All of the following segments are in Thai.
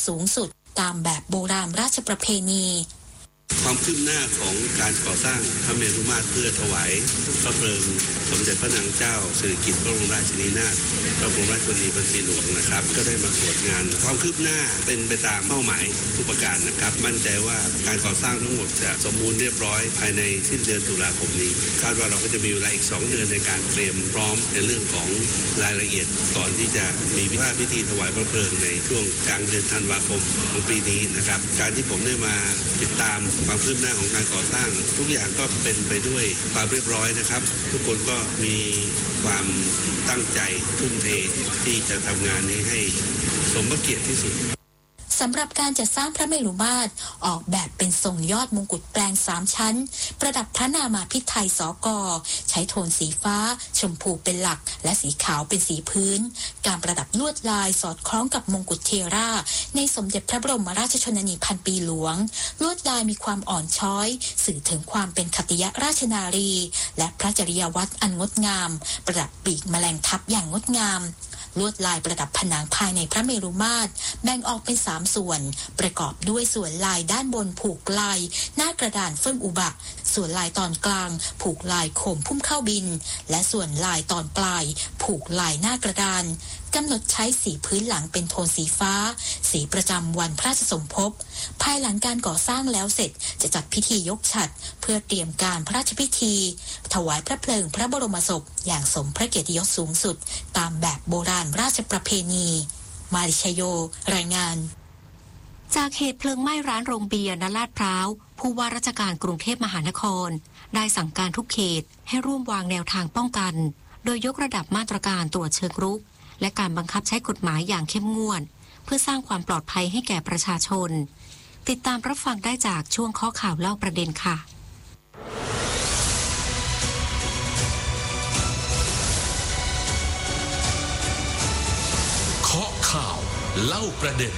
สูงสุดตามแบบโบราณราชประเพณีความคืบหน้าของการก่อสร้างพระเมรุมาตรเพื่อถวายพระเพลิงสมเด็จพระนางเจ้าสิริกิติ์พระบรมราชินีนาถพระบรมราชชนนีพันปีหลวงนะครับก็ได้มาตรวจงานความคืบหน้าเป็นไปตามเป้าหมายทุกประการนะครับมั่นใจว่าการก่อสร้างทั้งหมดจะสมบูรณ์เรียบร้อยภายในสิ้นเดือนตุลาคมนี้คาดว่าเราก็จะมีเวลาอีก2เดือนในการเตรียมพร้อมในเรื่องของรายละเอียดก่อนที่จะมีพระราชพิธีถวายพระเพลิงในช่วงกลางเดือนธันวาคมของปีนี้นะครับการที่ผมได้มาติดตามความคืบหน้าของการก่อสร้างทุกอย่างก็เป็นไปด้วยความเรียบร้อยนะครับทุกคนก็มีความตั้งใจทุ่มเทที่จะทำงานนี้ให้สมพระเกียรติที่สุดสำหรับการจัดสร้างพระเมรุมาตรออกแบบเป็นทรงยอดมงกุฎแปลง3ชั้นประดับพระนามาภิไธยสก.ใช้โทนสีฟ้าชมพูเป็นหลักและสีขาวเป็นสีพื้นการประดับลวดลายสอดคล้องกับมงกุฎเทราในสมเด็จพระบรมราชชนนีพันปีหลวงลวดลายมีความอ่อนช้อยสื่อถึงความเป็นขัตติยราชนารีและพระจริยวัตรอันงดงามประดับปีกแมลงทับอย่างงดงามลวดลายประดับผนังภายในพระเมรุมาตรแบ่งออกเป็น3ส่วนประกอบด้วยส่วนลายด้านบนผูกลายหน้ากระดานเฟิ่มอุบะส่วนลายตอนกลางผูกลายโคมพุ่มเข้าบินและส่วนลายตอนปลายผูกลายหน้ากระดานกำหนดใช้สีพื้นหลังเป็นโทนสีฟ้าสีประจำวันพระราชสมภพภายหลังการก่อสร้างแล้วเสร็จจะจัดพิธียกฉัตรเพื่อเตรียมการพระราชพิธีถวายพระเพลิงพระบรมศพอย่างสมพระเกียรติยศสูงสุดตามแบบโบราณราชประเพณีมาริชโยรายงานจากเหตุเพลิงไหม้ร้านโรงเบียร์ณลาดพร้าวผู้ว่าราชการกรุงเทพมหานครได้สั่งการทุกเขตให้ร่วมวางแนวทางป้องกันโดยยกระดับมาตรการตรวจเชิงรุกและการบังคับใช้กฎหมายอย่างเข้มงวดเพื่อสร้างความปลอดภัยให้แก่ประชาชนติดตามรับฟังได้จากช่วงข้อข่าวเล่าประเด็นค่ะข้อข่าวเล่าประเด็น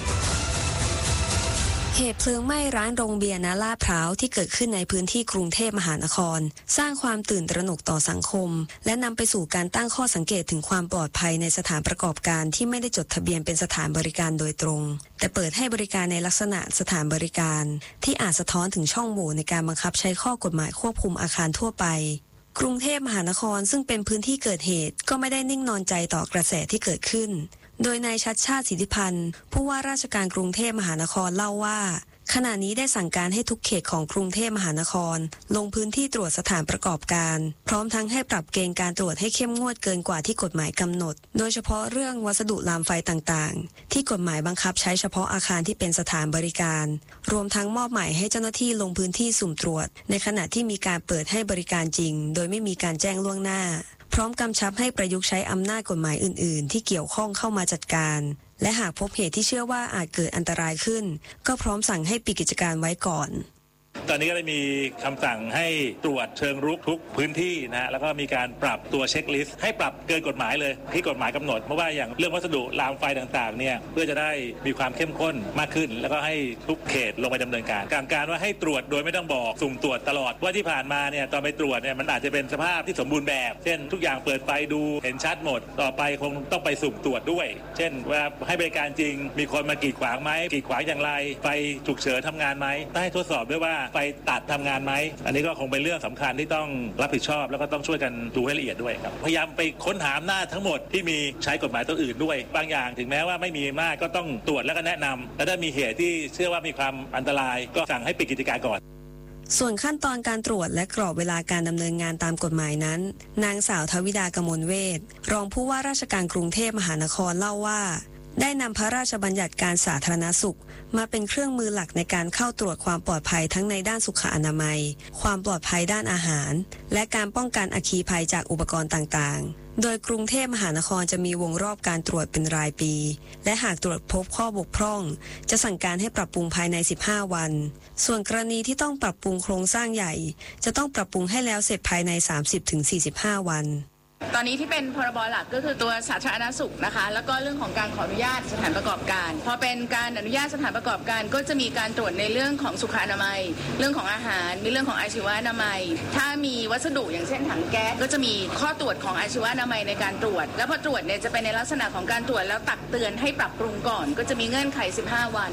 เหตุเพลิงไหม้ร้านโรงเบียร์ณลาดพร้าวที่เกิดขึ้นในพื้นที่กรุงเทพมหานครสร้างความตื่นตระหนกต่อสังคมและนำไปสู่การตั้งข้อสังเกตถึงความปลอดภัยในสถานประกอบการที่ไม่ได้จดทะเบียนเป็นสถานบริการโดยตรงแต่เปิดให้บริการในลักษณะสถานบริการที่อาจสะท้อนถึงช่องโหว่ในการบังคับใช้ข้อกฎหมายควบคุมอาคารทั่วไปกรุงเทพมหานครซึ่งเป็นพื้นที่เกิดเหตุก็ไม่ได้นิ่งนอนใจต่อกระแสที่เกิดขึ้นโดยนายชัชชาติสิทธิพันธ์ผู้ว่าราชการกรุงเทพมหานครเล่าว่าขณะนี้ได้สั่งการให้ทุกเขตของกรุงเทพมหานครลงพื้นที่ตรวจสถานประกอบการพร้อมทั้งให้ปรับเกณฑ์การตรวจให้เข้มงวดเกินกว่าที่กฎหมายกำหนดโดยเฉพาะเรื่องวัสดุลามไฟต่างๆที่กฎหมายบังคับใช้เฉพาะอาคารที่เป็นสถานบริการรวมทั้งมอบหมายให้เจ้าหน้าที่ลงพื้นที่สุ่มตรวจในขณะที่มีการเปิดให้บริการจริงโดยไม่มีการแจ้งล่วงหน้าพร้อมกำชับให้ประยุกต์ใช้อำนาจกฎหมายอื่นๆที่เกี่ยวข้องเข้ามาจัดการและหากพบเหตุที่เชื่อว่าอาจเกิดอันตรายขึ้นก็พร้อมสั่งให้ปิดกิจการไว้ก่อนตอนนี้ก็ได้มีคำสั่งให้ตรวจเชิงรุกทุกพื้นที่นะแล้วก็มีการปรับตัวเช็คลิสต์ให้ปรับเกินกฎหมายเลยที่กฎหมายกำหนดเพราะว่าอย่างเรื่องวัสดุรางไฟต่างๆเนี่ยเพื่อจะได้มีความเข้มข้นมากขึ้นแล้วก็ให้ทุกเขตลงไปดำเนินการว่าให้ตรวจโดยไม่ต้องบอกสุ่มตรวจตลอดว่าที่ผ่านมาเนี่ยตอนไปตรวจเนี่ยมันอาจจะเป็นสภาพที่สมบูรณ์แบบเช่นทุกอย่างเปิดไฟดูเห็นชัดหมดต่อไปคงต้องไปสุ่มตรวจด้วยเช่นว่าให้บริการจริงมีคนมากีดขวางไหมกีดขวางอย่างไรไฟฉุกเฉินทำงานไหมได้ทดสอบด้วยว่าไฟตัดทำงานไหมอันนี้ก็คงเป็นเรื่องสำคัญที่ต้องรับผิดชอบแล้วก็ต้องช่วยกันดูให้ละเอียดด้วยครับพยายามไปค้นหาอำนาจทั้งหมดที่มีใช้กฎหมายตัวอื่นด้วยบางอย่างถึงแม้ว่าไม่มีอำนาจก็ต้องตรวจแล้วก็แนะนำและถ้ามีเหตุที่เชื่อว่ามีความอันตรายก็สั่งให้ปิดกิจการก่อนส่วนขั้นตอนการตรวจและกรอบเวลาการดำเนินงานตามกฎหมายนั้นนางสาวทวิดากมลเวชรองผู้ว่าราชการกรุงเทพมหานครเล่าว่าได้นำพระราชบัญญัติการสาธารณสุขมาเป็นเครื่องมือหลักในการเข้าตรวจความปลอดภัยทั้งในด้านสุขอนามัยความปลอดภัยด้านอาหารและการป้องกันอัคคีภัยจากอุปกรณ์ต่างๆโดยกรุงเทพมหานครจะมีวงรอบการตรวจเป็นรายปีและหากตรวจพบข้อบกพร่องจะสั่งการให้ปรับปรุงภายใน15วันส่วนกรณีที่ต้องปรับปรุงโครงสร้างใหญ่จะต้องปรับปรุงให้แล้วเสร็จภายใน 30-45 วันตอนนี้ที่เป็นพรบหลักก็คือตัวสาธารณสุขนะคะแล้วก็เรื่องของการขออนุญาตสถานประกอบการพอเป็นการอนุญาตสถานประกอบการก็จะมีการตรวจในเรื่องของสุขอนามัยเรื่องของอาหารมีเรื่องของอาชีวอนามัยถ้ามีวัสดุอย่างเช่นถังแก๊สก็จะมีข้อตรวจของอาชีวอนามัยในการตรวจแล้วพอตรวจเนี่ยจะเป็นในลักษณะของการตรวจแล้วตักเตือนให้ปรับปรุงก่อนก็จะมีเงื่อนไข15วัน